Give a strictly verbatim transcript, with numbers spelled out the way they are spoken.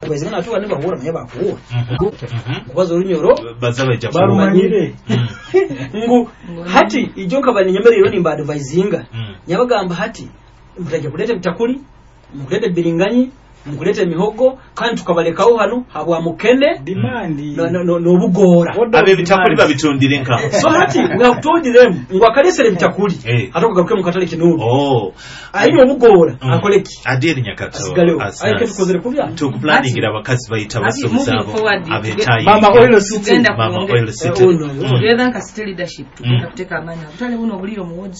kwezina atu bane bahura naye bakuwa kubaza olunyoro bazaba ja barumanyire ngu hati ijoka bani nyemere yoni mba advisinga nyabagamba hati mutaje kuleta bitakuli mukulete biringanyi mukulete mihogo kandi tukabalekaho hano habwa mukene demandi no no no bugora abe bitakuli babitondire nka so hati ngakutondire ngo akalesere bitakuli atokugaruke mukatale kinuru oh ayi obugora akoleki adiri nyakato ayi ketu kozere kubya to planning ira bakazi bayita basomusabo abetayi mama oil city mama oil city together nka city leadership tukateka amanya utale buno buliro mu